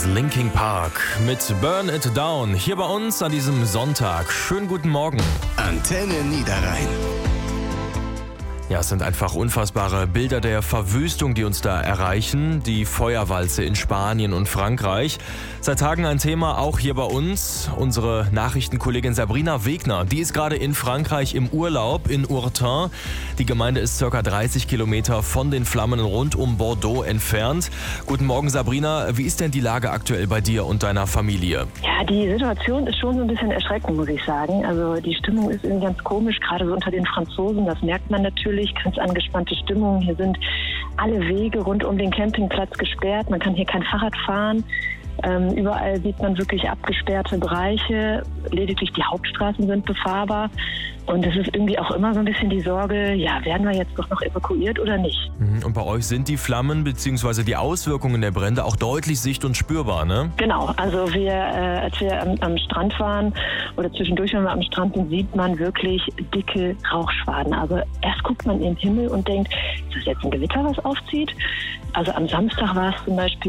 Linkin Park mit Burn It Down hier bei uns an diesem Sonntag. Schönen guten Morgen. Antenne Niederrhein. Ja, es sind einfach unfassbare Bilder der Verwüstung, die uns da erreichen. Die Feuerwalze in Spanien und Frankreich. Seit Tagen ein Thema auch hier bei uns. Unsere Nachrichtenkollegin Sabrina Wegner, die ist gerade in Frankreich im Urlaub in Urtin. Die Gemeinde ist ca. 30 Kilometer von den Flammen rund um Bordeaux entfernt. Guten Morgen Sabrina, wie ist denn die Lage aktuell bei dir und deiner Familie? Ja, die Situation ist schon so ein bisschen erschreckend, muss ich sagen. Also die Stimmung ist irgendwie ganz komisch, gerade so unter den Franzosen, das merkt man natürlich. Ganz angespannte Stimmung. Hier sind alle Wege rund um den Campingplatz gesperrt. Man kann hier kein Fahrrad fahren. Überall sieht man wirklich abgesperrte Bereiche. Lediglich die Hauptstraßen sind befahrbar. Und es ist irgendwie auch immer so ein bisschen die Sorge, ja, werden wir jetzt doch noch evakuiert oder nicht? Und bei euch sind die Flammen bzw. die Auswirkungen der Brände auch deutlich sicht- und spürbar, ne? Genau, also als wir am Strand waren oder zwischendurch, wenn wir am Strand sind, sieht man wirklich dicke Rauchschwaden. Also erst guckt man in den Himmel und denkt, ist das jetzt ein Gewitter, was aufzieht? Also am Samstag war es zum Beispiel